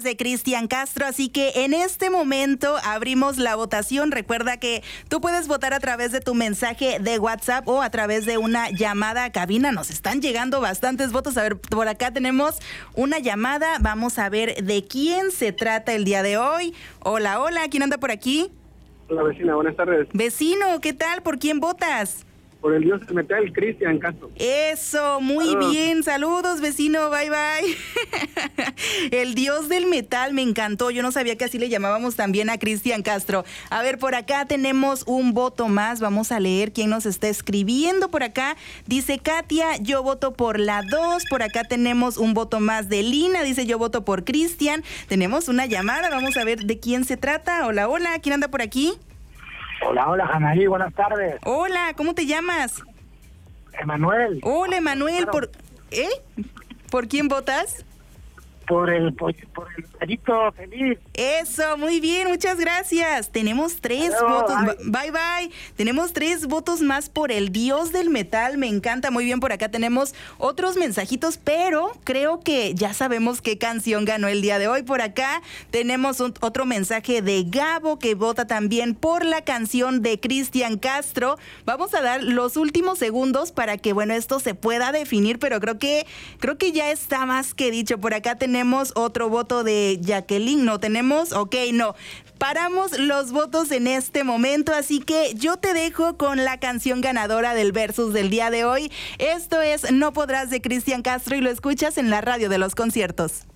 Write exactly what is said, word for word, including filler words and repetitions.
De Cristian Castro, así que en este momento abrimos la votación. Recuerda que tú puedes votar a través de tu mensaje de WhatsApp o a través de una llamada a cabina. Nos están llegando bastantes votos. A ver, por acá tenemos una llamada. Vamos a ver de quién se trata el día de hoy. Hola, hola, ¿quién anda por aquí? Hola, vecina, buenas tardes. Vecino, ¿qué tal? ¿Por quién votas? Por el dios del metal, Cristian Castro. Eso, muy Saludos. bien. Saludos, vecino. Bye, bye. El dios del metal, me encantó. Yo no sabía que así le llamábamos también a Cristian Castro. A ver, por acá tenemos un voto más. Vamos a leer quién nos está escribiendo por acá. Dice Katia, yo voto por la dos. Por acá tenemos un voto más de Lina. Dice, yo voto por Cristian. Tenemos una llamada. Vamos a ver de quién se trata. Hola, hola. ¿Quién anda por aquí? Hola, hola, Janaí, buenas tardes. Hola, ¿cómo te llamas? Emanuel. Hola, Emanuel. ¿Por, ¿eh? ¿Por quién votas? Por el por el pollito feliz. Eso, muy bien, muchas gracias. Tenemos tres Hello, votos. bye. Bye, bye. Tenemos tres votos más por el dios del metal. Me encanta, muy bien. Por acá tenemos otros mensajitos, pero creo que ya sabemos qué canción ganó el día de hoy. Por acá tenemos un, otro mensaje de Gabo, que vota también por la canción de Cristian Castro. Vamos a dar los últimos segundos para que, bueno, esto se pueda definir, pero creo que, creo que ya está más que dicho. Por acá tenemos Tenemos otro voto de Jacqueline. ¿No tenemos? Ok, no. Paramos los votos en este momento, así que yo te dejo con la canción ganadora del Versus del día de hoy. Esto es No Podrás de Cristian Castro y lo escuchas en la radio de los conciertos.